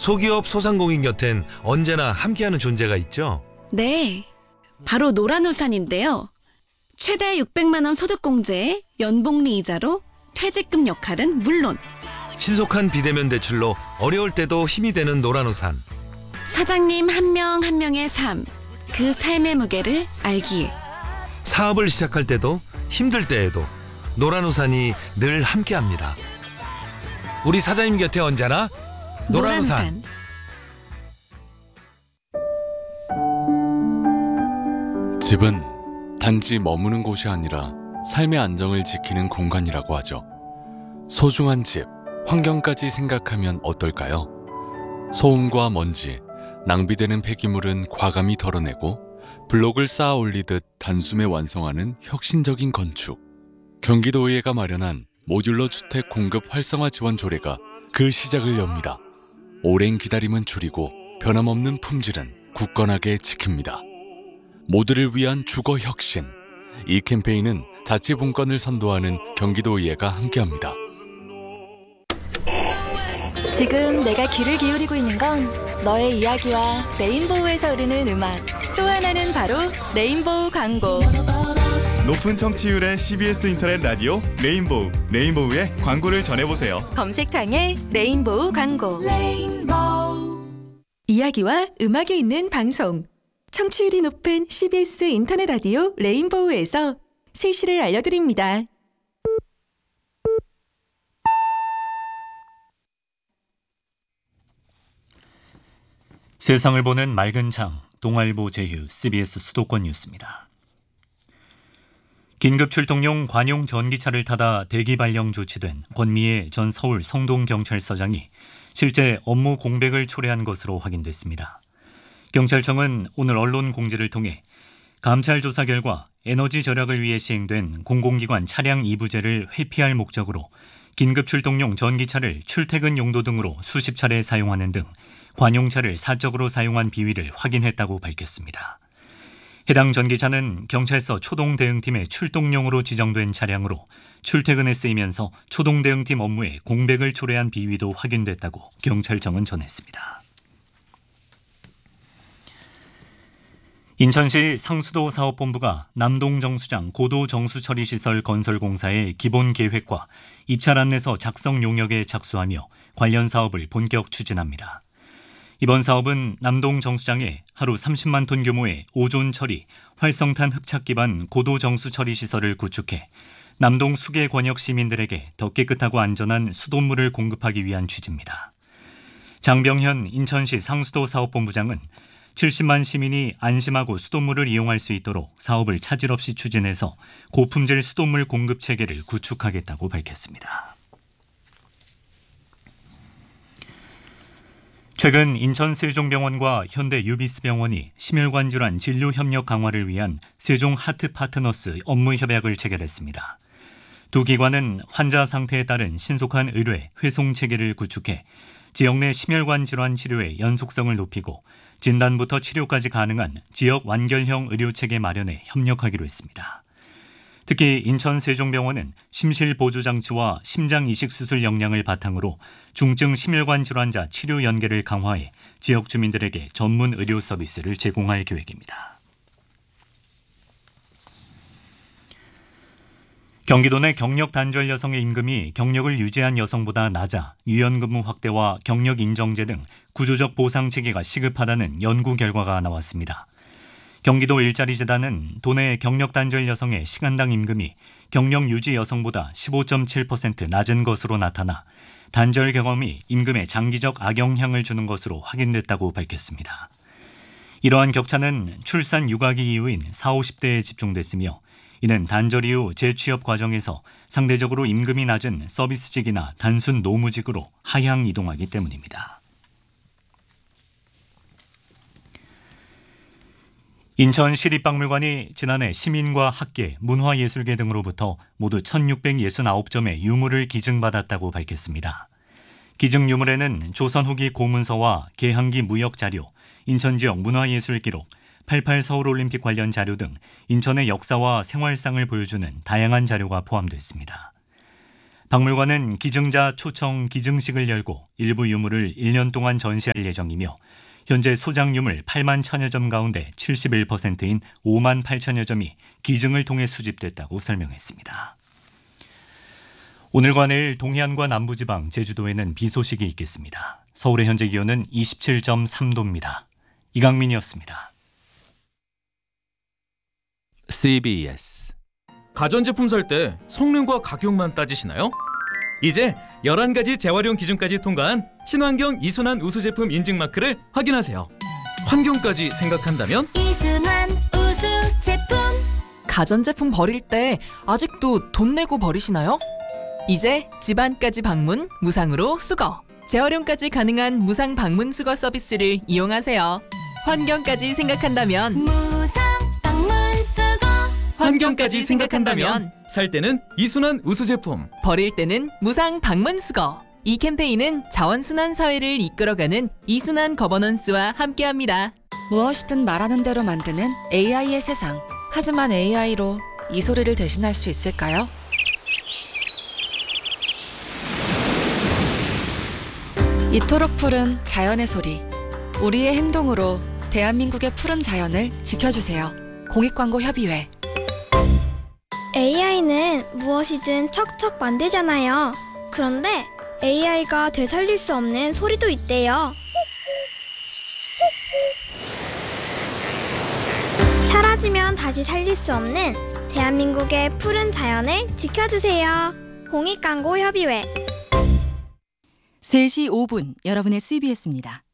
소기업 소상공인 곁엔 언제나 함께하는 존재가 있죠. 네, 바로 노란우산인데요. 최대 600만 원 소득공제에 연복리 이자로 퇴직금 역할은 물론 신속한 비대면 대출로 어려울 때도 힘이 되는 노란우산. 사장님 한 명 한 명의 삶, 그 삶의 무게를 알기에 사업을 시작할 때도 힘들 때에도 노란우산이 늘 함께합니다. 우리 사장님 곁에 언제나 노란우산. 집은 단지 머무는 곳이 아니라 삶의 안정을 지키는 공간이라고 하죠. 소중한 집, 환경까지 생각하면 어떨까요? 소음과 먼지, 낭비되는 폐기물은 과감히 덜어내고 블록을 쌓아 올리듯 단숨에 완성하는 혁신적인 건축. 경기도의회가 마련한 모듈러 주택 공급 활성화 지원 조례가 그 시작을 엽니다. 오랜 기다림은 줄이고 변함없는 품질은 굳건하게 지킵니다. 모두를 위한 주거 혁신. 이 캠페인은 자치분권을 선도하는 경기도의회가 함께합니다. 지금 내가 귀를 기울이고 있는 건 너의 이야기와 레인보우에서 흐르는 음악. 또 하나는 바로 레인보우 광고. 높은 청취율의 CBS 인터넷 라디오 레인보우. 레인보우의 광고를 전해보세요. 검색창에 레인보우 광고. 이야기와 음악이 있는 방송. 청취율이 높은 CBS 인터넷 라디오 레인보우에서 세시를 알려드립니다. 세상을 보는 맑은 장, 동아일보 제휴, CBS 수도권 뉴스입니다. 긴급 출동용 관용 전기차를 타다 대기 발령 조치된 권미애 전 서울 성동경찰서장이 실제 업무 공백을 초래한 것으로 확인됐습니다. 경찰청은 오늘 언론 공지를 통해 감찰 조사 결과 에너지 절약을 위해 시행된 공공기관 차량 이부제를 회피할 목적으로 긴급 출동용 전기차를 출퇴근 용도 등으로 수십 차례 사용하는 등 관용차를 사적으로 사용한 비위를 확인했다고 밝혔습니다. 해당 전기차는 경찰서 초동대응팀의 출동용으로 지정된 차량으로 출퇴근에 쓰이면서 초동대응팀 업무에 공백을 초래한 비위도 확인됐다고 경찰청은 전했습니다. 인천시 상수도 사업본부가 남동정수장 고도정수처리시설 건설공사의 기본 계획과 입찰 안내서 작성 용역에 착수하며 관련 사업을 본격 추진합니다. 이번 사업은 남동 정수장에 하루 30만 톤 규모의 오존 처리, 활성탄 흡착 기반 고도정수 처리 시설을 구축해 남동 수계 권역 시민들에게 더 깨끗하고 안전한 수돗물을 공급하기 위한 취지입니다. 장병현 인천시 상수도 사업본부장은 70만 시민이 안심하고 수돗물을 이용할 수 있도록 사업을 차질 없이 추진해서 고품질 수돗물 공급 체계를 구축하겠다고 밝혔습니다. 최근 인천 세종병원과 현대 유비스병원이 심혈관 질환 진료 협력 강화를 위한 세종 하트 파트너스 업무 협약을 체결했습니다. 두 기관은 환자 상태에 따른 신속한 의뢰, 회송 체계를 구축해 지역 내 심혈관 질환 치료의 연속성을 높이고 진단부터 치료까지 가능한 지역 완결형 의료 체계 마련에 협력하기로 했습니다. 특히 인천 세종병원은 심실 보조 장치와 심장 이식 수술 역량을 바탕으로 중증 심혈관 질환자 치료 연계를 강화해 지역 주민들에게 전문 의료 서비스를 제공할 계획입니다. 경기도 내 경력 단절 여성의 임금이 경력을 유지한 여성보다 낮아 유연근무 확대와 경력 인정제 등 구조적 보상 체계가 시급하다는 연구 결과가 나왔습니다. 경기도 일자리재단은 도내 경력 단절 여성의 시간당 임금이 경력 유지 여성보다 15.7% 낮은 것으로 나타나 단절 경험이 임금에 장기적 악영향을 주는 것으로 확인됐다고 밝혔습니다. 이러한 격차는 출산 육아기 이후인 40, 50대에 집중됐으며 이는 단절 이후 재취업 과정에서 상대적으로 임금이 낮은 서비스직이나 단순 노무직으로 하향 이동하기 때문입니다. 인천 시립박물관이 지난해 시민과 학계, 문화예술계 등으로부터 모두 1,669점의 유물을 기증받았다고 밝혔습니다. 기증 유물에는 조선 후기 고문서와 개항기 무역 자료, 인천 지역 문화예술 기록, 88 서울올림픽 관련 자료 등 인천의 역사와 생활상을 보여주는 다양한 자료가 포함됐습니다. 박물관은 기증자 초청 기증식을 열고 일부 유물을 1년 동안 전시할 예정이며 현재 소장 유물 8만 1천여 점 가운데 71%인 5만 8천여 점이 기증을 통해 수집됐다고 설명했습니다. 오늘과 내일 동해안과 남부지방, 제주도에는 비 소식이 있겠습니다. 서울의 현재 기온은 27.3도입니다. 이강민이었습니다. CBS 가전제품 살 때 성능과 가격만 따지시나요? 이제 11가지 재활용 기준까지 통과한 친환경 이순환 우수 제품 인증 마크를 확인하세요. 환경까지 생각한다면 이순환 우수 제품. 가전제품 버릴 때 아직도 돈 내고 버리시나요? 이제 집안까지 방문 무상으로 수거. 재활용까지 가능한 무상 방문 수거 서비스를 이용하세요. 환경까지 생각한다면 무상 방문 수거. 환경까지 생각한다면 살 때는 이순환 우수 제품, 버릴 때는 무상 방문 수거. 이 캠페인은 자원순환 사회를 이끌어가는 이순환 거버넌스와 함께합니다. 무엇이든 말하는 대로 만드는 AI의 세상. 하지만 AI로 이 소리를 대신할 수 있을까요? 이토록 푸른 자연의 소리. 우리의 행동으로 대한민국의 푸른 자연을 지켜주세요. 공익광고협의회. AI는 무엇이든 척척 만들잖아요. 그런데 AI가 되살릴 수 없는 소리도 있대요. 사라지면 다시 살릴 수 없는 대한민국의 푸른 자연을 지켜주세요. 공익광고협의회. 3시 5분 여러분의 CBS입니다.